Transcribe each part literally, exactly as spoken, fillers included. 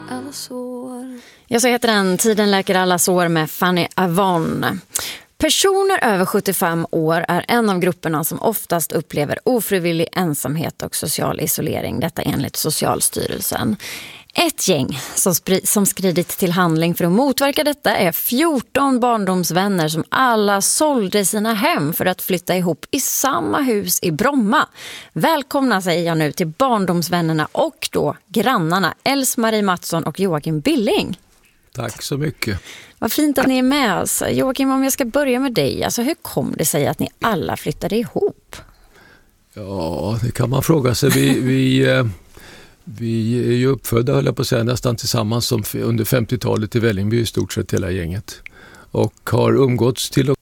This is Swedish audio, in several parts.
alla sår. Jag så heter den Tiden läker alla sår med Fanny Avon. Personer över sjuttiofem år är en av grupperna som oftast upplever ofrivillig ensamhet och social isolering. Detta enligt Socialstyrelsen. Ett gäng som, spri- som skridit till handling för att motverka detta är fjorton barndomsvänner som alla sålde sina hem för att flytta ihop i samma hus i Bromma. Välkomna säger jag nu till barndomsvännerna och då grannarna Else-Marie Mattsson och Joakim Billing. Tack så mycket. Vad fint att ni är med oss. Joakim, om jag ska börja med dig, alltså hur kom det sig att ni alla flyttade ihop? Ja, det kan man fråga sig. Vi, vi, vi är ju uppfödda, höll jag på att säga, nästan tillsammans som under femtiotalet i Vällingby i stort sett hela gänget. Och har umgåtts till och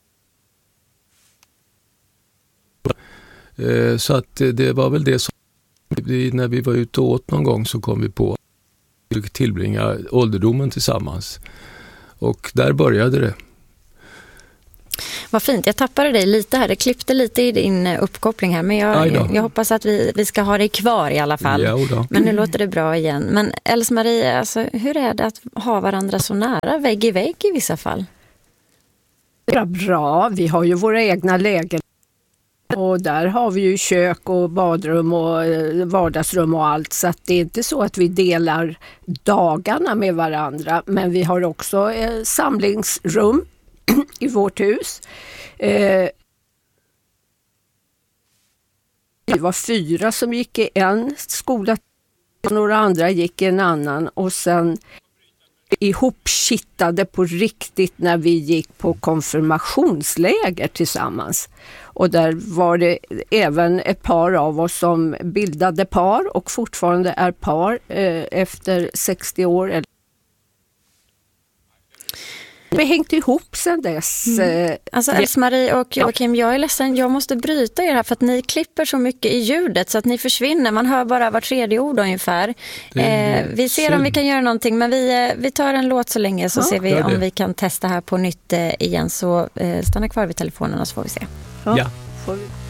så att det var väl det som vi, när vi var ute och åt någon gång så kom vi på att tillbringa ålderdomen tillsammans. Och där började det. Vad fint, jag tappade dig lite här. Det klippte lite i din uppkoppling här. Men jag, jag, jag hoppas att vi, vi ska ha dig kvar i alla fall. Ja, men nu låter det bra igen. Men Else-Marie, alltså, hur är det att ha varandra så nära, vägg i vägg i vissa fall? Det är bra, vi har ju våra egna lägen. Och där har vi ju kök och badrum och vardagsrum och allt. Så att det är inte så att vi delar dagarna med varandra. Men vi har också eh, samlingsrum i vårt hus. Eh, vi var fyra som gick i en skola. Några andra gick i en annan. Och sen ihopkittade på riktigt när vi gick på konfirmationsläger tillsammans. Och där var det även ett par av oss som bildade par och fortfarande är par eh, efter sextio år. Vi har hängt ihop sedan dess. Mm. Alltså Else-Marie och Joakim, jag är ledsen, jag måste bryta er här för att ni klipper så mycket i ljudet så att ni försvinner. Man hör bara var tredje ord ungefär. Eh, vi ser synd. Om vi kan göra någonting, men vi, vi tar en låt så länge så ja, ser vi om vi kan testa här på nytt eh, igen. Så eh, stanna kvar vid telefonerna så får vi se. Ja. Får vi...